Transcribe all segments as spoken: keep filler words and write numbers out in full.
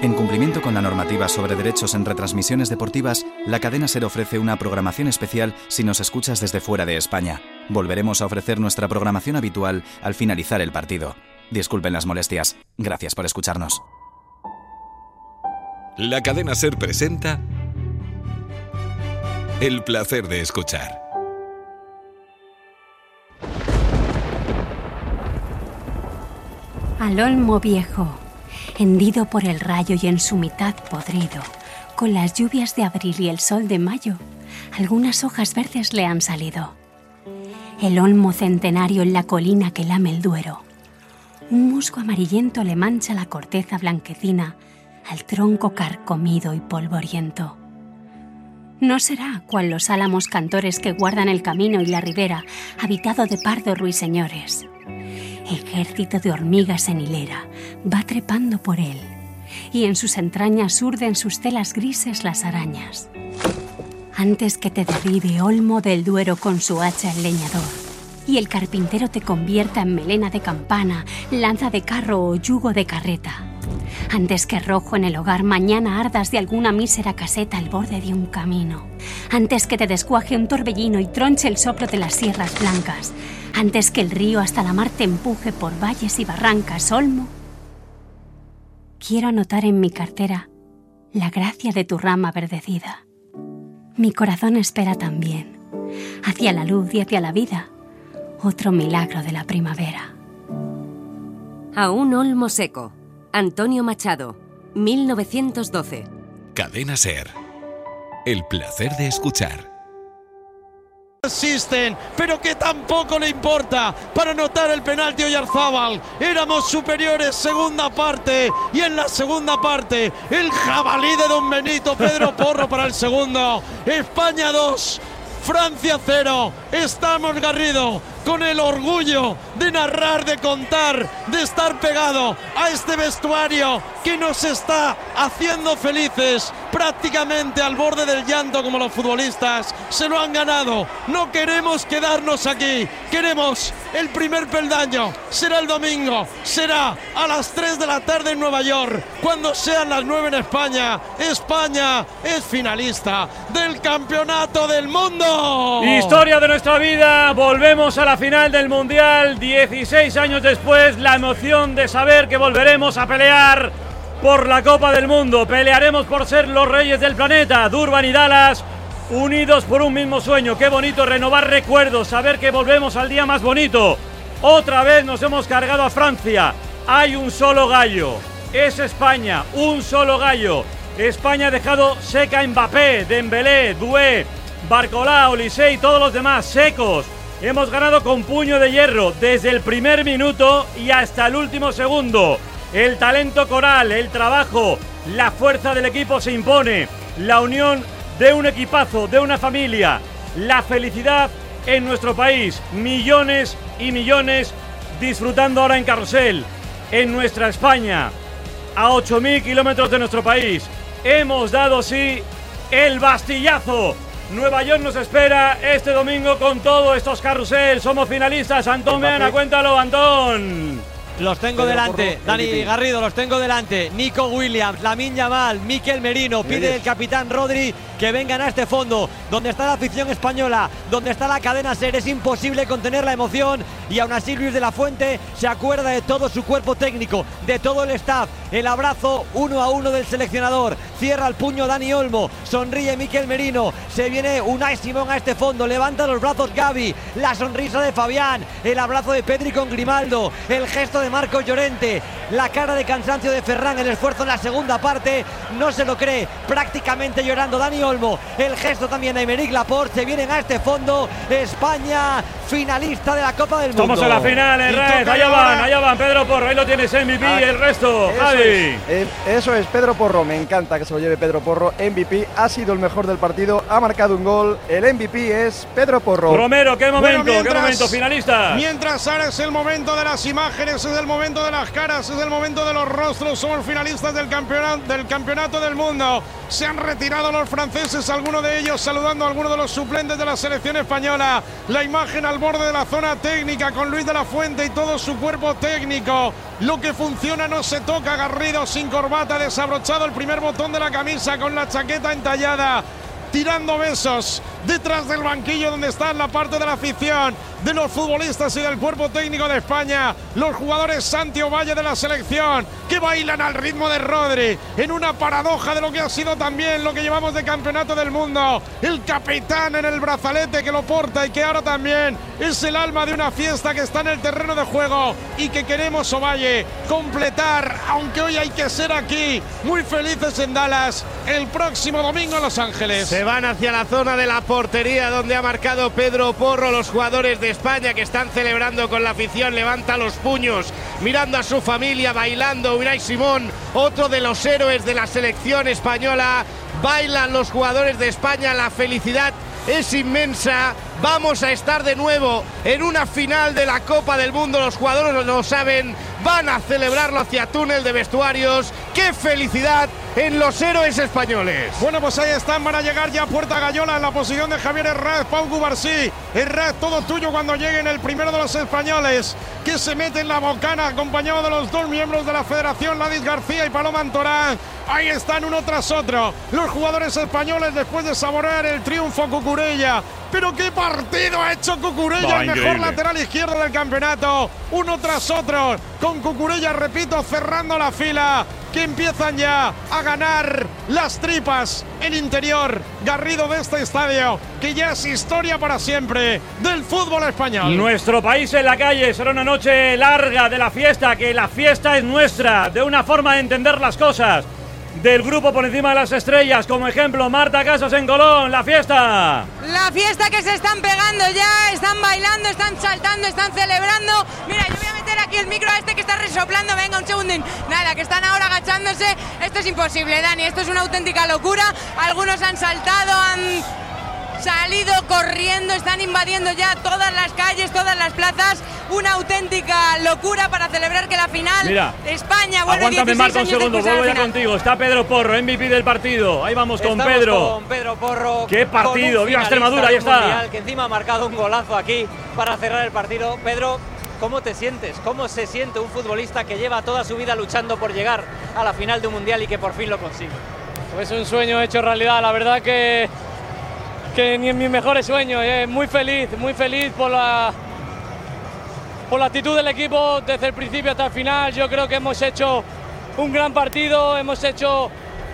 En cumplimiento con la normativa sobre derechos en retransmisiones deportivas, la cadena SER ofrece una programación especial si nos escuchas desde fuera de España. Volveremos a ofrecer nuestra programación habitual al finalizar el partido. Disculpen las molestias. Gracias por escucharnos. La cadena SER presenta El placer de escuchar. Al olmo viejo, hendido por el rayo y en su mitad podrido, con las lluvias de abril y el sol de mayo, algunas hojas verdes le han salido. El olmo centenario en la colina que lame el Duero, un musgo amarillento le mancha la corteza blanquecina al tronco carcomido y polvoriento. No será cual los álamos cantores que guardan el camino y la ribera, habitado de pardos ruiseñores. Ejército de hormigas en hilera va trepando por él, y en sus entrañas urden sus telas grises las arañas. Antes que te derribe olmo del Duero con su hacha el leñador, y el carpintero te convierta en melena de campana, lanza de carro o yugo de carreta. Antes que rojo en el hogar mañana ardas de alguna mísera caseta al borde de un camino. Antes que te descuaje un torbellino y tronche el soplo de las sierras blancas. Antes que el río hasta la mar te empuje por valles y barrancas, olmo. Quiero anotar en mi cartera la gracia de tu rama verdecida. Mi corazón espera también, hacia la luz y hacia la vida, otro milagro de la primavera. A un olmo seco. Antonio Machado, mil novecientos doce. Cadena SER. El placer de escuchar. Asisten, pero que tampoco le importa para anotar el penalti Oyarzábal. Éramos superiores segunda parte, y en la segunda parte el jabalí de Don Benito, Pedro Porro para el segundo. España dos, Francia cero. Estamos, Garrido, con el orgullo de narrar, de contar, de estar pegado a este vestuario que nos está haciendo felices, prácticamente al borde del llanto como los futbolistas. Se lo han ganado. No queremos quedarnos aquí. Queremos el primer peldaño. Será el domingo. Será a las tres de la tarde en Nueva York. Cuando sean las nueve en España. España es finalista del Campeonato del Mundo. Historia de nuestra vida. Volvemos a la final del Mundial. dieciséis años después, la emoción de saber que volveremos a pelear por la Copa del Mundo. Pelearemos por ser los reyes del planeta. Durban y Dallas, unidos por un mismo sueño. Qué bonito renovar recuerdos, saber que volvemos al día más bonito. Otra vez nos hemos cargado a Francia. Hay un solo gallo. Es España, un solo gallo. España ha dejado seca a Mbappé, Dembélé, Doué, Barcola, Olise y todos los demás secos. Hemos ganado con puño de hierro desde el primer minuto y hasta el último segundo. El talento coral, el trabajo, la fuerza del equipo se impone. La unión de un equipazo, de una familia. La felicidad en nuestro país. Millones y millones disfrutando ahora en carrusel. En nuestra España, a ocho mil kilómetros de nuestro país. Hemos dado, sí, el bastillazo. Nueva York nos espera este domingo con todos estos carrusel. Somos finalistas. Antón Meana, cuéntalo, Antón. Los tengo Pedro delante, Porro, Dani M V P. Garrido, los tengo delante. Nico Williams, Lamine Yamal, Mikel Merino. Pide el capitán Rodri que vengan a este fondo, donde está la afición española, donde está la cadena SER. Es imposible contener la emoción, y aún así Luis de la Fuente se acuerda de todo su cuerpo técnico, de todo el staff. El abrazo uno a uno del seleccionador. Cierra el puño Dani Olmo, sonríe Mikel Merino. Se viene Unai Simón a este fondo, levanta los brazos Gavi, la sonrisa de Fabián, el abrazo de Pedri con Grimaldo, el gesto de Marcos Llorente, la cara de cansancio de Ferran, el esfuerzo en la segunda parte, no se lo cree, prácticamente llorando Dani Olmo, el gesto también de Aymeric Laporte. Se vienen a este fondo. España finalista de la Copa del Mundo. Estamos en la final, en red, allá van, allá van, Pedro Porro, ahí lo tienes, M V P, ah, el resto, eso Javi. Es, eh, eso es, Pedro Porro, me encanta que se lo lleve Pedro Porro, M V P, ha sido el mejor del partido, ha marcado un gol, el M V P es Pedro Porro. Romero, qué momento, bueno, mientras, qué momento, finalista. Mientras ahora es el momento de las imágenes, es el momento de las caras, es el momento de los rostros, somos finalistas del campeonato, del campeonato del mundo. Se han retirado los franceses, algunos de ellos saludando a algunos de los suplentes de la selección española. La imagen a al borde de la zona técnica con Luis de la Fuente y todo su cuerpo técnico. Lo que funciona no se toca. Garrido sin corbata, desabrochado el primer botón de la camisa con la chaqueta entallada, tirando besos detrás del banquillo donde está la parte de la afición, de los futbolistas y del cuerpo técnico de España, los jugadores Santi Ovalle de la selección, que bailan al ritmo de Rodri, en una paradoja de lo que ha sido también lo que llevamos de campeonato del mundo, el capitán en el brazalete que lo porta y que ahora también es el alma de una fiesta que está en el terreno de juego y que queremos, Ovalle, completar, aunque hoy hay que ser aquí, muy felices en Dallas, el próximo domingo en Los Ángeles. Se van hacia la zona de la portería donde ha marcado Pedro Porro. Los jugadores de España que están celebrando con la afición, levanta los puños, mirando a su familia, bailando. Unai Simón, otro de los héroes de la selección española. Bailan los jugadores de España, la felicidad es inmensa. Vamos a estar de nuevo en una final de la Copa del Mundo. Los jugadores lo saben, van a celebrarlo hacia túnel de vestuarios. ¡Qué felicidad en los héroes españoles! Bueno, pues ahí están, van a llegar ya a Puerta Gallola en la posición de Javier Herrera, Pau Cubarsí. Herrera, todo tuyo cuando lleguen el primero de los españoles, que se mete en la bocana acompañado de los dos miembros de la federación, Ladis García y Paloma Antorán. Ahí están uno tras otro los jugadores españoles después de saborear el triunfo Cucurella. Pero qué partido ha hecho Cucurella, el mejor lateral izquierdo del campeonato. Uno tras otro, con Cucurella, repito, cerrando la fila, que empiezan ya a ganar las tripas, el interior Garrido de este estadio, que ya es historia para siempre del fútbol español. Nuestro país en la calle, será una noche larga de la fiesta, que la fiesta es nuestra, de una forma de entender las cosas. Del grupo por encima de las estrellas, como ejemplo Marta Casas en Colón, la fiesta. La fiesta que se están pegando ya, están bailando, están saltando, están celebrando. Mira, yo voy a meter aquí el micro a este que está resoplando, venga un segundín. Nada, que están ahora agachándose. Esto es imposible, Dani, esto es una auténtica locura. Algunos han saltado, han salido corriendo, están invadiendo ya todas las calles, todas las plazas. Una auténtica locura para celebrar que la final, mira, España vuelve aguántame, Marta, un segundo, vuelvo ya contigo. Está Pedro Porro, M V P del partido. Ahí vamos con Estamos Pedro. Con Pedro Porro. ¡Qué partido! ¡Viva Extremadura! Ahí está. Mundial, que encima ha marcado un golazo aquí para cerrar el partido. Pedro, ¿cómo te sientes? ¿Cómo se siente un futbolista que lleva toda su vida luchando por llegar a la final de un mundial y que por fin lo consigue? Pues un sueño hecho realidad. La verdad que, que ni en mis mejores sueños. Eh. Muy feliz, muy feliz por la... por la actitud del equipo desde el principio hasta el final. Yo creo que hemos hecho un gran partido, hemos hecho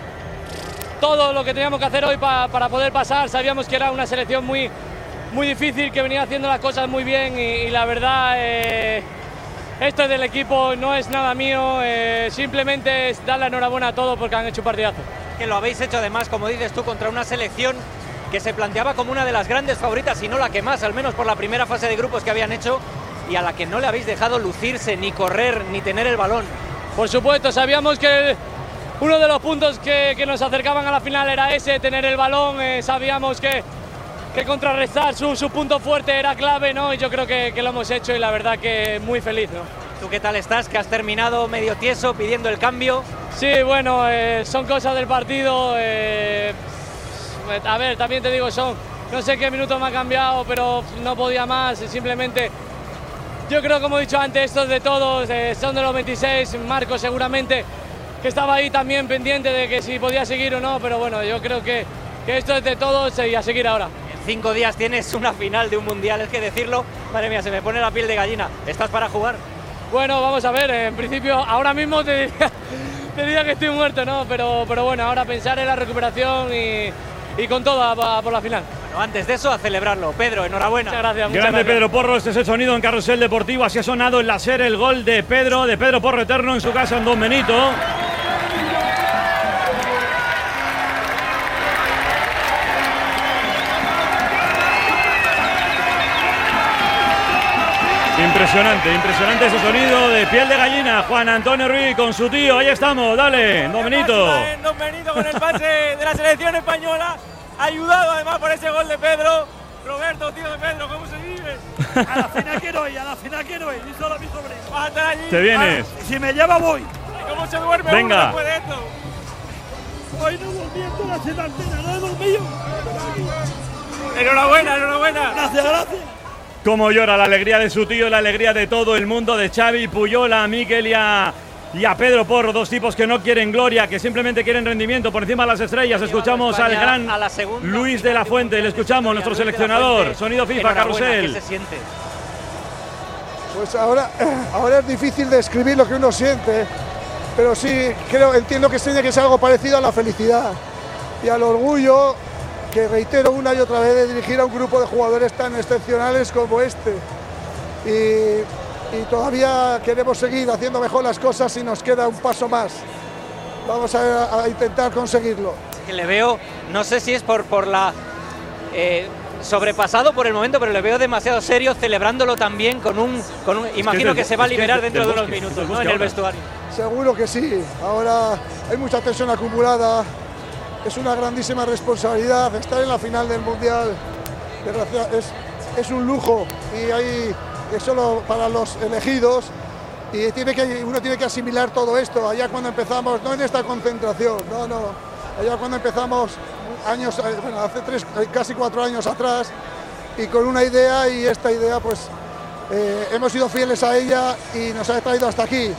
todo lo que teníamos que hacer hoy pa, para poder pasar. Sabíamos que era una selección muy, muy difícil, que venía haciendo las cosas muy bien y, y la verdad, eh, esto es del equipo, no es nada mío, eh, simplemente es dar la enhorabuena a todos porque han hecho un partidazo. Que lo habéis hecho además, como dices tú, contra una selección que se planteaba como una de las grandes favoritas y no la que más, al menos por la primera fase de grupos que habían hecho, y a la que no le habéis dejado lucirse, ni correr, ni tener el balón. Por supuesto, sabíamos que uno de los puntos que, que nos acercaban a la final era ese, tener el balón. Eh, sabíamos que, que contrarrestar su, su punto fuerte era clave, ¿no? Y yo creo que, que lo hemos hecho y la verdad que muy feliz, ¿no? ¿Tú qué tal estás? Que has terminado medio tieso pidiendo el cambio. Sí, bueno, eh, son cosas del partido. Eh, a ver, también te digo, son, no sé qué minutos me ha cambiado, pero no podía más, simplemente... Yo creo, como he dicho antes, esto es de todos, eh, son de los veintiséis, Marco seguramente que estaba ahí también pendiente de que si podía seguir o no, pero bueno, yo creo que, que esto es de todos y a seguir ahora. En cinco días tienes una final de un mundial, es que decirlo, madre mía, se me pone la piel de gallina. ¿Estás para jugar? Bueno, vamos a ver, en principio ahora mismo te diría, te diría que estoy muerto, ¿no? Pero, pero bueno, ahora pensar en la recuperación y, y con todo a, a por la final. Bueno, antes de eso, a celebrarlo. Pedro, enhorabuena. Muchas gracias. Muchas Grande gracias. Pedro Porro, este es el sonido en Carrusel Deportivo. Así ha sonado en la SER el gol de Pedro, de Pedro Porro eterno en su casa en Don Benito. Impresionante, impresionante ese sonido de piel de gallina. Juan Antonio Ruiz con su tío, ahí estamos, dale, Don Benito. Don Benito con el pase de la selección española, ayudado además por ese gol de Pedro. Roberto, tío de Pedro, ¿cómo se vive? A la final quiero ir, a la final quiero ir, y solo a mi sobrino. Vas a estar allí. ¿Te vienes? Ah, si me lleva voy. ¿Y cómo se duerme Venga. uno después de esto? Hoy no volví en toda la setantena, no he dormido. Enhorabuena, enhorabuena. Gracias, gracias. Cómo llora la alegría de su tío, la alegría de todo el mundo, de Xavi, Puyol, a Mikel y a, y a Pedro Porro, dos tipos que no quieren gloria, que simplemente quieren rendimiento por encima de las estrellas. Escuchamos al gran Luis de la Fuente, le escuchamos, nuestro seleccionador. Sonido FIFA, carrusel. ¿Qué se siente? Pues ahora, ahora es difícil describir lo que uno siente, pero sí creo, entiendo que tiene que ser algo parecido a la felicidad y al orgullo, que reitero una y otra vez, de dirigir a un grupo de jugadores tan excepcionales como este. Y, y todavía queremos seguir haciendo mejor las cosas y nos queda un paso más. Vamos a, a intentar conseguirlo. Que le veo, no sé si es por, por la... Eh, sobrepasado por el momento, pero le veo demasiado serio, celebrándolo también con un... Con un imagino que, que se va a liberar es que dentro de unos bosque, minutos, ¿no? En el vestuario. Seguro que sí. Ahora hay mucha tensión acumulada. Es una grandísima responsabilidad estar en la final del Mundial. Es, es un lujo y hay, es solo para los elegidos y tiene que, uno tiene que asimilar todo esto. Allá cuando empezamos, no en esta concentración, no, no. Allá cuando empezamos años, bueno, hace tres, casi cuatro años atrás, y con una idea, y esta idea pues eh, hemos sido fieles a ella y nos ha traído hasta aquí.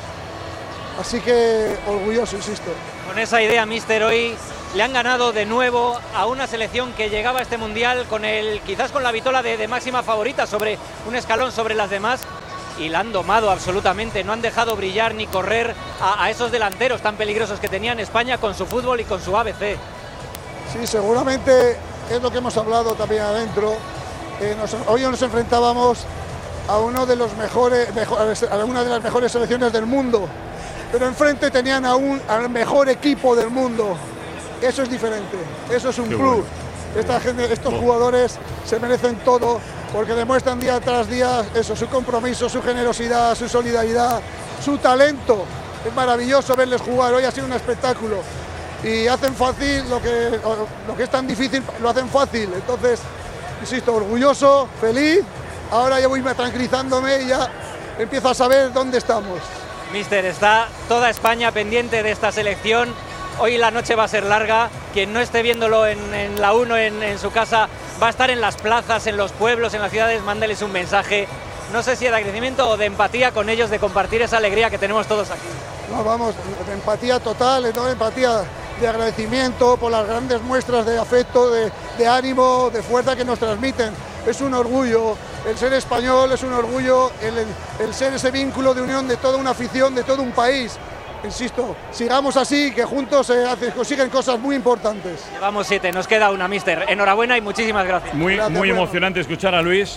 Así que orgulloso, insisto. Con esa idea, míster, hoy le han ganado de nuevo a una selección que llegaba a este Mundial con el, quizás con la vitola de, de máxima favorita, sobre un escalón sobre las demás, y la han domado absolutamente. No han dejado brillar ni correr a, a esos delanteros tan peligrosos que tenía en España con su fútbol y con su A B C. Sí, seguramente es lo que hemos hablado también adentro. Eh, nos, hoy nos enfrentábamos a uno de los mejores, mejores, a una de las mejores selecciones del mundo, pero enfrente tenían a un, al mejor equipo del mundo. Eso es diferente, eso es un Qué plus. Bueno. Esta gente, estos jugadores se merecen todo porque demuestran día tras día eso, su compromiso, su generosidad, su solidaridad, su talento. Es maravilloso verles jugar, hoy ha sido un espectáculo y hacen fácil lo que, lo que es tan difícil, lo hacen fácil. Entonces, insisto, orgulloso, feliz, ahora ya voy tranquilizándome y ya empiezo a saber dónde estamos. Mister, está toda España pendiente de esta selección. Hoy la noche va a ser larga. Quien no esté viéndolo en, en la uno, en, en su casa, va a estar en las plazas, en los pueblos, en las ciudades. Mándeles un mensaje, no sé si de agradecimiento o de empatía con ellos, de compartir esa alegría que tenemos todos aquí. No, vamos, de empatía total, ¿no? Empatía, de agradecimiento por las grandes muestras de afecto, de, de ánimo, de fuerza que nos transmiten. Es un orgullo el ser español, es un orgullo el, el, el ser ese vínculo de unión de toda una afición, de todo un país. Insisto, sigamos así, que juntos se eh, consiguen cosas muy importantes. Llevamos siete, nos queda una, mister. Enhorabuena y muchísimas gracias. Muy, gracias, muy bueno. emocionante escuchar a Luis.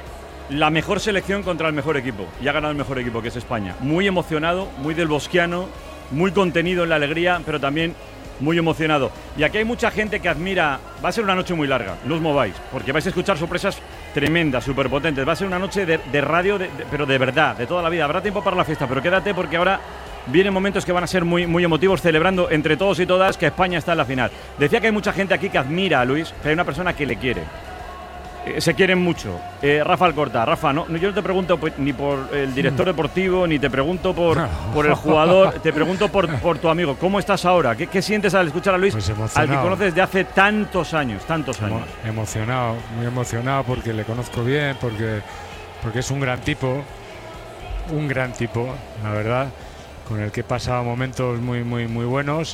La mejor selección contra el mejor equipo. Y ha ganado el mejor equipo, que es España. Muy emocionado, muy del bosquiano, muy contenido en la alegría, pero también muy emocionado. Y aquí hay mucha gente que admira. Va a ser una noche muy larga, no os mováis, porque vais a escuchar sorpresas tremendas, súper potentes. Va a ser una noche de, de radio, de, de, pero de verdad, de toda la vida. Habrá tiempo para la fiesta, pero quédate porque ahora vienen momentos que van a ser muy, muy emotivos, celebrando entre todos y todas que España está en la final. Decía que hay mucha gente aquí que admira a Luis, pero hay una persona que le quiere. Eh, se quieren mucho. Eh, Rafa Alcorta. Rafa, no, yo no te pregunto pues, ni por el director deportivo, ni te pregunto por, por el jugador, te pregunto por, por tu amigo. ¿Cómo estás ahora? ¿Qué, qué sientes al escuchar a Luis, pues al que conoces de hace tantos años, tantos Emo años? Emocionado, muy emocionado porque le conozco bien, porque, porque es un gran tipo, un gran tipo, la verdad, con el que he pasado momentos muy, muy, muy buenos,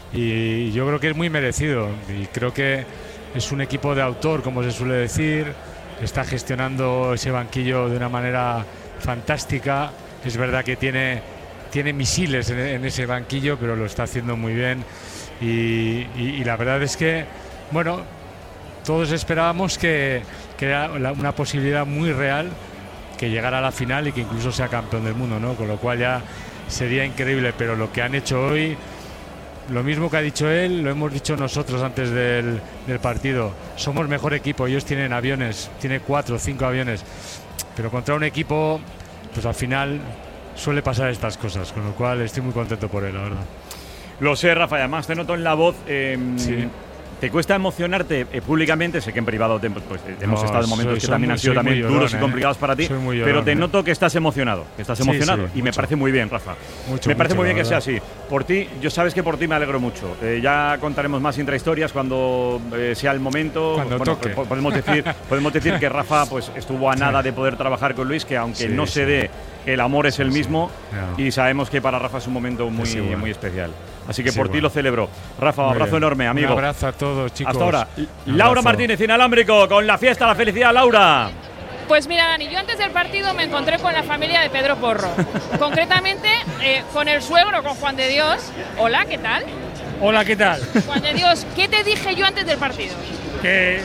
y yo creo que es muy merecido, y creo que es un equipo de autor, como se suele decir. Está gestionando ese banquillo de una manera fantástica. Es verdad que tiene, tiene misiles en, en ese banquillo, pero lo está haciendo muy bien. Y, y, y la verdad es que, bueno, todos esperábamos que, que era una posibilidad muy real que llegara a la final y que incluso sea campeón del mundo, ¿no? Con lo cual ya sería increíble. Pero lo que han hecho hoy, lo mismo que ha dicho él, lo hemos dicho nosotros antes del, del partido. Somos mejor equipo, ellos tienen aviones, tiene cuatro o cinco aviones, pero contra un equipo, pues al final suele pasar estas cosas, con lo cual estoy muy contento por él, la verdad. Lo sé, Rafa, además te noto en la voz. Eh, sí. ¿Te cuesta emocionarte eh, públicamente? Sé que en privado te, pues, eh, hemos No, estado en momentos soy- que soy también muy- han sido soy muy también llorón, duros y eh. complicados para ti, Soy muy pero llorón, te eh. noto que estás emocionado, que estás Sí, emocionado sí, y me mucho. parece muy bien, Rafa. Mucho, me parece mucho, muy bien la que sea verdad. así. Por ti, yo sabes que por ti me alegro mucho. Eh, ya contaremos más intrahistorias cuando eh, sea el momento. Cuando Bueno, toque. po- podemos decir, podemos decir que Rafa pues estuvo a nada de poder trabajar con Luis, que aunque Sí, no sí. se dé, el amor es el mismo Ya. y sabemos que para Rafa es un momento muy, Es igual. muy especial. Así que Es por ti igual. lo celebro. Rafa, Muy abrazo bien. enorme, amigo. Un abrazo a todos, chicos. Hasta ahora. Un Laura abrazo. Martínez, inalámbrico, con la fiesta, la felicidad, Laura. Pues mira, Dani, yo antes del partido me encontré con la familia de Pedro Porro. Concretamente, eh, con el suegro, con Juan de Dios. Hola, ¿qué tal? Hola, ¿qué tal? Juan de Dios, ¿qué te dije yo antes del partido? ¿Qué,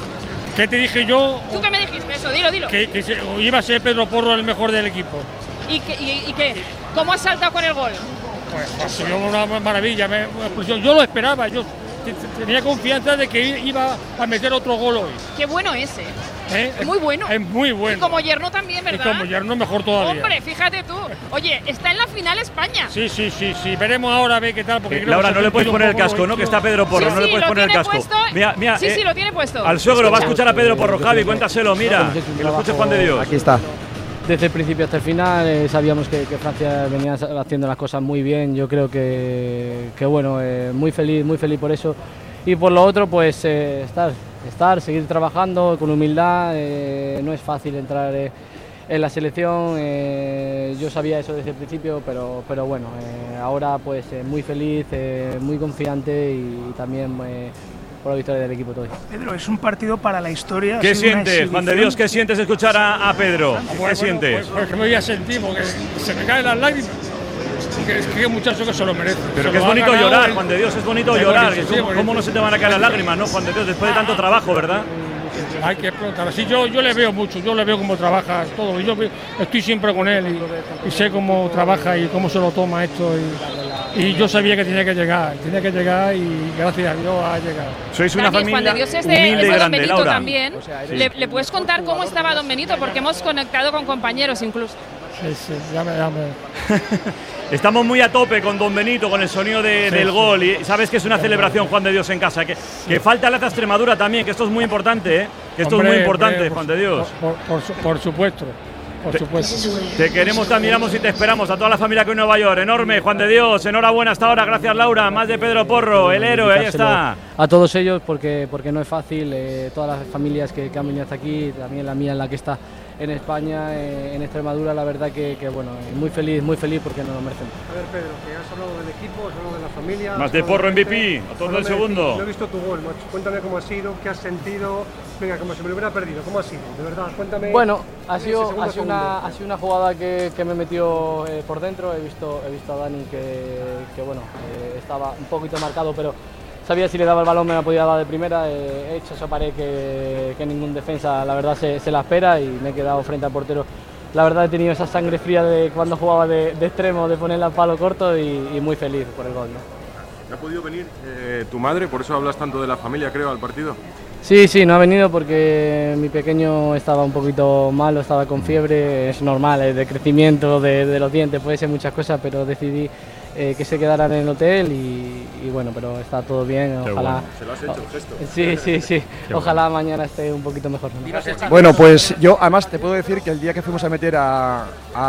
qué te dije yo? ¿Tú qué me dijiste? Eso, dilo, dilo. Que, que se- iba a ser Pedro Porro el mejor del equipo. ¿Y qué? Y, y qué? ¿Cómo has saltado con el gol? Pues, pues yo una maravilla, me- pues yo, yo lo esperaba, yo te- te- tenía confianza de que iba a meter otro gol hoy. Qué bueno ese. ¿eh? Muy bueno. Es muy bueno. Y como Yerno también, ¿verdad? Y como Yerno mejor todavía. Hombre, fíjate tú. Oye, está en la final España. Sí, sí, sí, sí. Veremos ahora a ver qué tal. Porque Eh, creo Laura, que no se le ha puedes sentido poner un el poco casco, ¿no? hecho. Que está Pedro Porro, Sí, no le sí, puedes lo poner el tiene casco. puesto. Mira, mira, Sí, eh, sí, lo tiene puesto. al suegro, va a escuchar a Pedro Porro. Javi, cuéntaselo, mira. Que lo escuche Juan de Dios. Aquí está. Desde el principio hasta el final eh, sabíamos que, que Francia venía haciendo las cosas muy bien. Yo creo que, que bueno, eh, muy feliz, muy feliz por eso. Y por lo otro, pues eh, estar, estar, seguir trabajando con humildad. Eh, no es fácil entrar eh, en la selección. Eh, yo sabía eso desde el principio, pero, pero bueno, eh, ahora pues eh, muy feliz, eh, muy confiante y también eh, por la victoria del equipo todo. Pedro, es un partido para la historia. ha ¿Qué sido una sientes, Juan de exhibición. Dios? ¿Qué sientes escuchar a, a Pedro? ¿Qué Bueno, sientes? Pues, pues que me voy a sentir porque se me caen las lágrimas. Porque es que es un muchacho que se lo merece. Pero Se que es lo ha bonito ganado llorar, él. Juan de Dios, es bonito Es llorar. bonito, sí, ¿Cómo, bonito. cómo no se te van a caer las lágrimas, no, Juan de Dios? Después de tanto trabajo, ¿verdad? Hay que explotar. Sí, yo, yo le veo mucho, yo le veo cómo trabaja todo. Yo ve- estoy siempre con él y, y sé cómo trabaja y cómo se lo toma esto. Y, y yo sabía que tenía que llegar, tenía que llegar y gracias a Dios ha llegado. Sois una También, Juan de familia Dios es de, humilde es y de Don grande, Benito Laura. también. Sí. ¿Le, le puedes contar cómo estaba Don Benito? Porque hemos conectado con compañeros incluso. Sí, sí, ya me, ya me- Estamos muy a tope con Don Benito, con el sonido de- Sí, del sí. gol. Y sabes que es una celebración, Juan de Dios, en casa. Que, que falta la Extremadura también, que esto es muy importante, ¿eh? Que esto Hombre, es muy importante, hombre, Juan por- de Dios. Por, por su- por supuesto, por Te- supuesto. Te queremos, te admiramos y te esperamos. A toda la familia que en Nueva York. Enorme, Juan de Dios. Enhorabuena hasta ahora. Gracias, Laura. Más de Pedro Porro, el héroe. Ahí está. A todos ellos porque, porque no es fácil, eh, todas las familias que, que han venido hasta aquí, también la mía en la que está en España, eh, en Extremadura, la verdad que, que, bueno, eh, muy feliz, muy feliz porque nos lo merecen. A ver, Pedro, que has hablado del equipo, has hablado de la familia. Más has de hablado Porro la M V P, gente. a todo el Háblame de ti. segundo. No he visto tu gol, macho. Cuéntame cómo ha sido, qué has sentido. Venga, como si me lo hubiera perdido. ¿Cómo ha sido? De verdad, cuéntame. Bueno, ha ese sido, segundo ha sido, una, segundo. ha sido una jugada que, que me metió eh, por dentro. He visto, he visto a Dani que, que bueno, eh, estaba un poquito marcado, pero sabía si le daba el balón me la podía dar de primera. Eh, he hecho esa pared que, que ningún defensa, la verdad, se, se la espera y me he quedado frente al portero. La verdad, he tenido esa sangre fría de cuando jugaba de, de extremo, de ponerla al palo corto y, y muy feliz por el gol, ¿no? ¿No ha podido venir eh, tu madre? Por eso hablas tanto de la familia, creo, al partido. Sí, sí, no ha venido porque mi pequeño estaba un poquito malo, estaba con fiebre, es normal, es de crecimiento de, de los dientes, puede ser muchas cosas, pero decidí eh, que se quedaran en el hotel y, y bueno, pero está todo bien, Qué ojalá. bueno. Se lo has hecho, el gesto. Sí, sí, sí, Qué ojalá mañana esté un poquito mejor. ¿no? Bueno, pues yo además te puedo decir que el día que fuimos a meter a,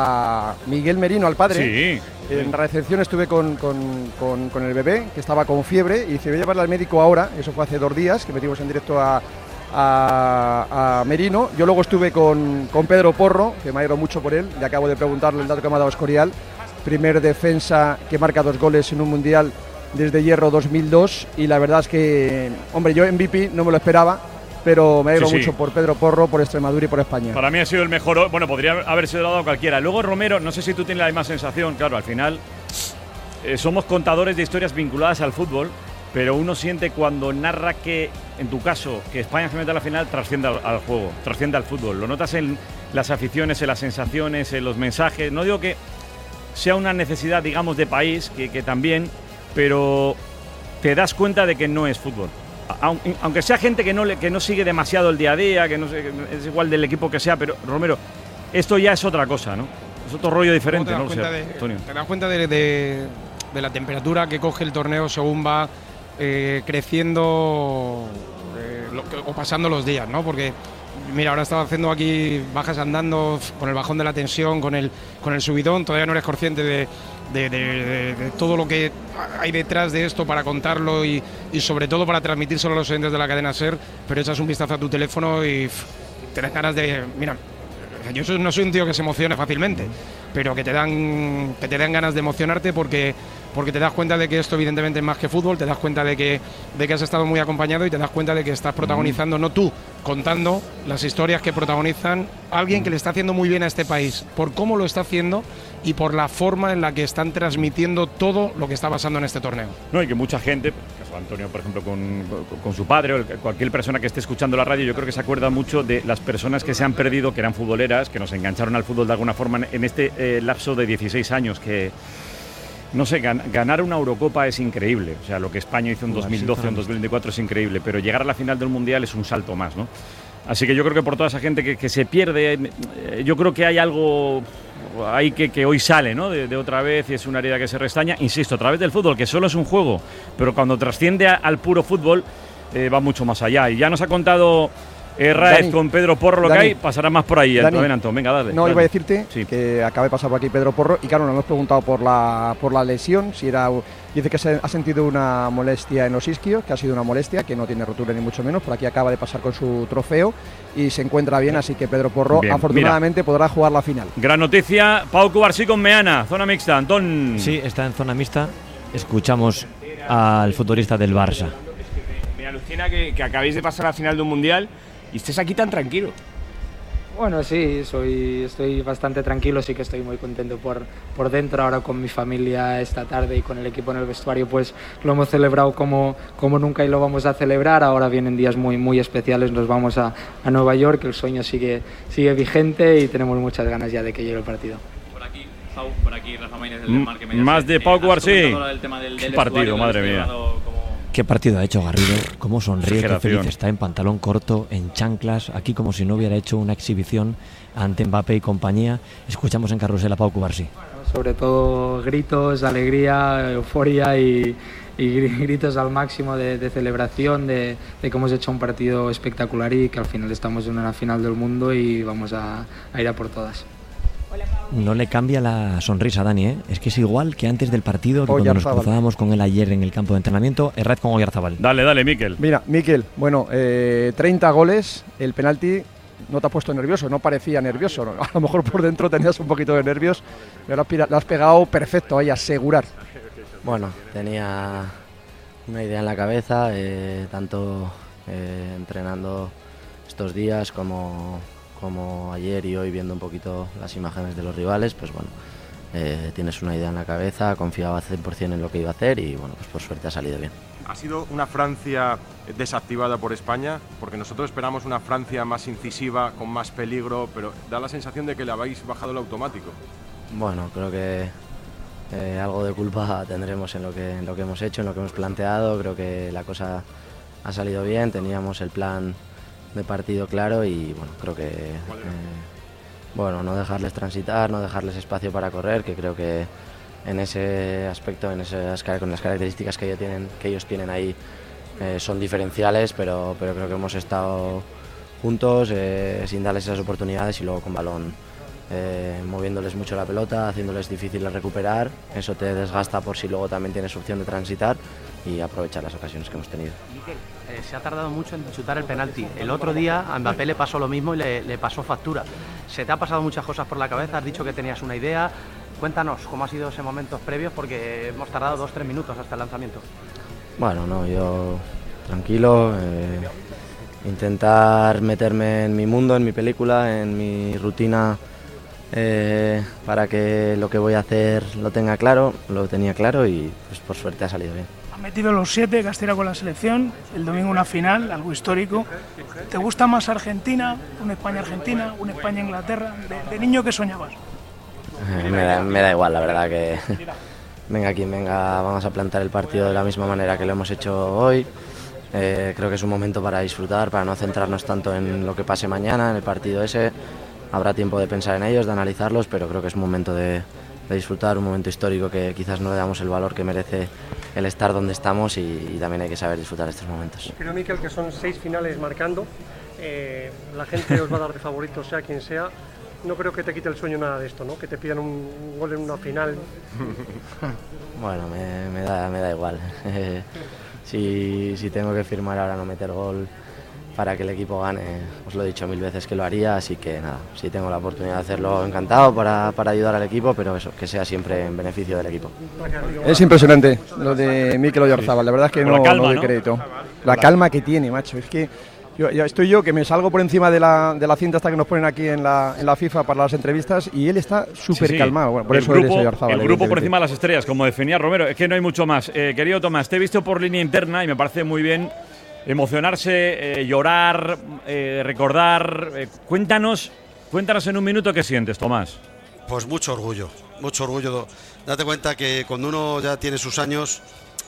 a Miguel Merino, al padre, Sí. en la recepción estuve con, con, con- con el bebé, que estaba con fiebre, y dice, voy a llevarle al médico ahora, eso fue hace dos días, que metimos en directo a, a, a Merino. Yo luego estuve con, con Pedro Porro, que me alegro mucho por él, le acabo de preguntarle el dato que me ha dado Escorial, primer defensa que marca dos goles en un Mundial desde Hierro dos mil dos, y la verdad es que, hombre, yo M V P no me lo esperaba, pero me alegro Sí, sí. mucho por Pedro Porro, por Extremadura y por España. Para mí ha sido el mejor. Bueno, podría haber sido dado a cualquiera. Luego Romero, no sé si tú tienes la misma sensación. Claro, al final eh, somos contadores de historias vinculadas al fútbol, pero uno siente cuando narra que, en tu caso, que España se mete a la final, trasciende al, al juego, trasciende al fútbol. Lo notas en las aficiones, en las sensaciones, en los mensajes. No digo que sea una necesidad, digamos, de país, que, que también, pero te das cuenta de que no es fútbol. Aun- Aunque sea gente que no, le, que no sigue demasiado el día a día, que no sé, que es igual del equipo que sea, pero Romero, esto ya es otra cosa, ¿no? Es otro rollo diferente, Luego ¿no? te das O sea, cuenta de- Antonio. Te das cuenta de, de- de la temperatura que coge el torneo según va eh, creciendo eh, lo, o pasando los días, ¿no? Porque mira, ahora estaba haciendo aquí bajas andando con el bajón de la tensión, con el, con el subidón, todavía no eres consciente de, de, de, de, de todo lo que hay detrás de esto para contarlo y, y sobre todo para transmitírselo a los oyentes de la cadena SER, pero echas un vistazo a tu teléfono y pff, tienes ganas de... Mira, yo no soy un tío que se emocione fácilmente, pero que te dan, que te dan ganas de emocionarte porque... porque te das cuenta de que esto evidentemente es más que fútbol, te das cuenta de que, de que has estado muy acompañado y te das cuenta de que estás protagonizando, no tú, contando las historias que protagonizan alguien que le está haciendo muy bien a este país, por cómo lo está haciendo y por la forma en la que están transmitiendo todo lo que está pasando en este torneo. No, y que mucha gente, caso de Antonio, por ejemplo, con, con, con su padre o el, cualquier persona que esté escuchando la radio, yo creo que se acuerda mucho de las personas que se han perdido, que eran futboleras, que nos engancharon al fútbol de alguna forma en, en este eh, lapso de dieciséis años que... No sé, gan ganar una Eurocopa es increíble, o sea, lo que España hizo en dos mil doce o en dos mil veinticuatro es increíble, pero llegar a la final del Mundial es un salto más, ¿no? Así que yo creo que por toda esa gente que, que se pierde, eh, yo creo que hay algo ahí que, que hoy sale, ¿no? De, de otra vez y es una herida que se restaña, insisto, a través del fútbol, que solo es un juego, pero cuando trasciende a, al puro fútbol eh, va mucho más allá. Y ya nos ha contado... Eh, Raez con Pedro Porro, lo Dani, que hay, pasará más por ahí. Dani, Antón, venga, dale. No, dale. iba a decirte sí. que acaba de pasar por aquí Pedro Porro y claro, nos hemos preguntado por la, por la lesión, si era, dice que se ha sentido una molestia en los isquios, que ha sido una molestia, que no tiene rotura ni mucho menos, por aquí acaba de pasar con su trofeo y se encuentra bien, así que Pedro Porro bien, afortunadamente mira. podrá jugar la final. Gran noticia, Pau Cubarsí con Meana, zona mixta, Antón. Sí, está en zona mixta, escuchamos al futbolista del Barça. Me alucina que, que acabéis de pasar a la final de un Mundial y estés aquí tan tranquilo. Bueno, sí, soy, estoy bastante tranquilo, sí que estoy muy contento por, por dentro. Ahora con mi familia esta tarde y con el equipo en el vestuario, pues lo hemos celebrado como, como nunca y lo vamos a celebrar. Ahora vienen días muy, muy especiales, nos vamos a, a Nueva York, el sueño sigue, sigue vigente y tenemos muchas ganas ya de que llegue el partido. Por aquí, Pau, por aquí Rafa Maínez del Marque Mediaset. Más de Pau Cubarsí. Qué partido, madre mía. Qué partido ha hecho Garrido, cómo sonríe, qué feliz está en pantalón corto, en chanclas, aquí como si no hubiera hecho una exhibición ante Mbappé y compañía. Escuchamos en Carrusel a Pau Cubarsí. Sobre todo gritos, alegría, euforia y, y gritos al máximo de, de celebración, de, de que hemos hecho un partido espectacular y que al final estamos en una final del mundo y vamos a, a ir a por todas. No le cambia la sonrisa a Dani, ¿eh? Es que es igual que antes del partido, que cuando nos cruzábamos con él ayer en el campo de entrenamiento. Errad con Oyarzabal. Dale, dale, Miquel. Mira, Miquel, bueno, eh, treinta goles, el penalti no te ha puesto nervioso, no parecía nervioso. ¿no? A lo mejor por dentro tenías un poquito de nervios, pero lo has pegado perfecto ahí, asegurar. Bueno, tenía una idea en la cabeza, eh, tanto eh, entrenando estos días como... como ayer y hoy viendo un poquito las imágenes de los rivales, pues bueno, eh, tienes una idea en la cabeza, confiaba cien por cien en lo que iba a hacer y bueno, pues por suerte ha salido bien. ¿Ha sido una Francia desactivada por España? Porque nosotros esperamos una Francia más incisiva, con más peligro, pero da la sensación de que le habéis bajado el automático. Bueno, creo que eh, algo de culpa tendremos en lo que, en lo que hemos hecho, en lo que hemos planteado. Creo que la cosa ha salido bien, teníamos el plan de partido claro y bueno, creo que eh, bueno, no dejarles transitar, no dejarles espacio para correr, que creo que en ese aspecto, en esas, con las características que ellos tienen, que ellos tienen ahí eh, son diferenciales, pero, pero creo que hemos estado juntos eh, sin darles esas oportunidades y luego con balón eh, moviéndoles mucho la pelota, haciéndoles difícil de recuperar. Eso te desgasta por si luego también tienes opción de transitar y aprovechar las ocasiones que hemos tenido. Miquel, eh, se ha tardado mucho en chutar el penalti. El otro día a Mbappé le pasó lo mismo y le, le pasó factura. Se te ha pasado muchas cosas por la cabeza, has dicho que tenías una idea. Cuéntanos cómo ha sido ese momentos previos, porque hemos tardado dos tres minutos hasta el lanzamiento. Bueno, no, yo tranquilo, eh, intentar meterme en mi mundo, en mi película, en mi rutina, eh, para que lo que voy a hacer lo tenga claro, lo tenía claro y pues por suerte ha salido bien. Ha metido los siete, Castilla con la selección, el domingo una final, algo histórico. ¿Te gusta más Argentina, una España-Argentina, una España-Inglaterra? De, de niño, ¿qué soñabas? Eh, me, da, me da igual, la verdad que venga quien venga, vamos a plantar el partido de la misma manera que lo hemos hecho hoy. Eh, creo que es un momento para disfrutar, para no centrarnos tanto en lo que pase mañana, en el partido ese. Habrá tiempo de pensar en ellos, de analizarlos, pero creo que es un momento de, de disfrutar, un momento histórico que quizás no le damos el valor que merece el estar donde estamos y, y también hay que saber disfrutar de estos momentos. Creo, Mikel, que son seis finales marcando, eh, la gente os va a dar de favorito, sea quien sea. No creo que te quite el sueño nada de esto, ¿no? Que te pidan un, un gol en una final. Bueno, me, me, da, me da igual. si, si tengo que firmar ahora no meter gol para que el equipo gane, os lo he dicho mil veces que lo haría, así que nada, si tengo la oportunidad de hacerlo, encantado para, para ayudar al equipo, pero eso, que sea siempre en beneficio del equipo. Es impresionante lo de Mikel Oyarzábal, la verdad es que no, calma, no doy ¿no? crédito. La calma que tiene, macho, es que yo, ya estoy yo que me salgo por encima de la, de la cinta hasta que nos ponen aquí en la, en la FIFA para las entrevistas y él está súper sí, sí. calmado. Bueno, por el eso grupo, eres Oyarzábal. El grupo por encima de las estrellas, como definía Romero, es que no hay mucho más. Eh, querido Tomás, te he visto por línea interna y me parece muy bien emocionarse, eh, llorar, eh, recordar. Eh, cuéntanos, cuéntanos en un minuto qué sientes, Tomás. Pues mucho orgullo, mucho orgullo. Date cuenta que cuando uno ya tiene sus años,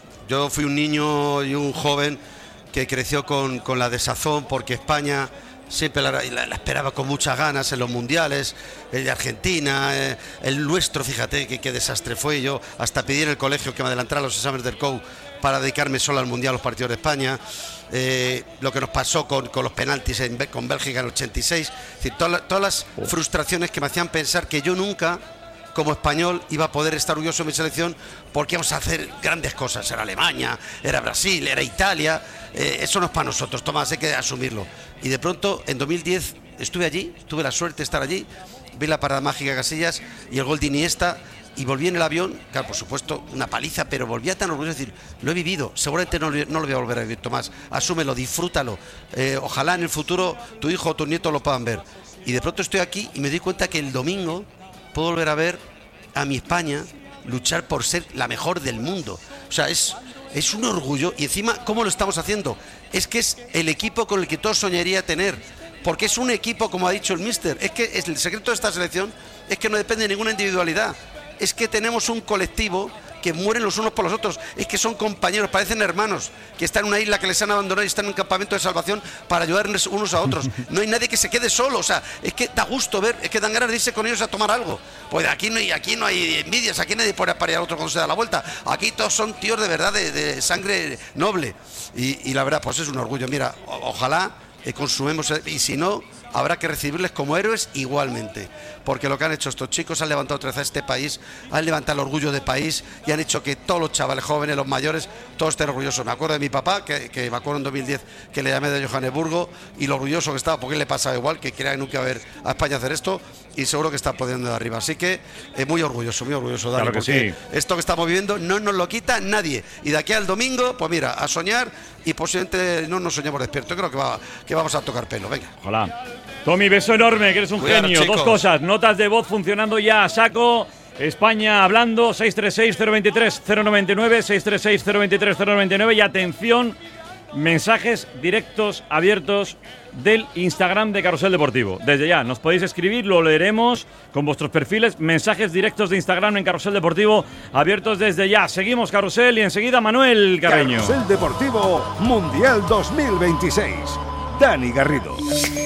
yo fui un niño y un joven que creció con, con la desazón porque España siempre la, la, la esperaba con muchas ganas en los mundiales, el de Argentina, eh, el nuestro, fíjate qué desastre fue. Yo hasta pedí en el colegio que me adelantara los exámenes del C O U para dedicarme solo al mundial, los partidos de España. Eh, lo que nos pasó con, con los penaltis en, con Bélgica en el ochenta y seis, es decir, todas, todas las oh. frustraciones que me hacían pensar que yo nunca como español iba a poder estar orgulloso de mi selección porque íbamos a hacer grandes cosas. Era Alemania, era Brasil, era Italia. Eh, eso no es para nosotros, Tomás, hay que asumirlo. Y de pronto, en dos mil diez, estuve allí, tuve la suerte de estar allí, vi la parada mágica de Casillas y el gol de Iniesta, y volví en el avión, claro, por supuesto, una paliza, pero volvía tan orgulloso de decir, lo he vivido, seguramente no, no lo voy a volver a vivir, Tomás, asúmelo, disfrútalo, eh, ojalá en el futuro tu hijo o tu nieto lo puedan ver. Y de pronto estoy aquí y me doy cuenta que el domingo puedo volver a ver a mi España luchar por ser la mejor del mundo. O sea, es, es un orgullo. Y encima, ¿cómo lo estamos haciendo? Es que es el equipo con el que todo soñaría tener. Porque es un equipo, como ha dicho el míster, es que es el secreto de esta selección es que no depende de ninguna individualidad. Es que tenemos un colectivo que mueren los unos por los otros, es que son compañeros, parecen hermanos, que están en una isla que les han abandonado y están en un campamento de salvación para ayudarnos unos a otros. No hay nadie que se quede solo, o sea, es que da gusto ver, es que dan ganas de irse con ellos a tomar algo. Pues aquí no hay, aquí no hay envidias, aquí nadie pone a parir al otro cuando se da la vuelta. Aquí todos son tíos de verdad, de, de sangre noble. Y, y la verdad, pues es un orgullo. Mira, o, ojalá eh, consumemos, eh, y si no, habrá que recibirles como héroes igualmente, porque lo que han hecho estos chicos, han levantado otra vez a este país, han levantado el orgullo del país y han hecho que todos los chavales jóvenes, los mayores, todos estén orgullosos. Me acuerdo de mi papá, que, que me acuerdo en dos mil diez que le llamé de Johannesburgo y lo orgulloso que estaba, porque él le pasaba igual, que quería nunca ver a España hacer esto, y seguro que está pudiendo de arriba. Así que eh, muy orgulloso, muy orgulloso, Dani, claro porque sí. Esto que estamos viviendo no nos lo quita nadie. Y de aquí al domingo, pues mira, a soñar, y posiblemente no nos soñemos despiertos. Creo que, va, que vamos a tocar pelo. Venga. Hola. Tommy, beso enorme, que eres un Cuidado, genio. Chicos. Dos cosas, notas de voz funcionando ya a saco. España hablando, seis tres seis, cero dos tres, cero nueve nueve, seis tres seis, cero dos tres, cero nueve nueve. Y atención, mensajes directos abiertos del Instagram de Carrusel Deportivo. Desde ya, nos podéis escribir, lo leeremos con vuestros perfiles. Mensajes directos de Instagram en Carrusel Deportivo abiertos desde ya. Seguimos Carrusel y enseguida Manuel Carreño. Carrusel Deportivo Mundial dos mil veintiséis. Dani Garrido.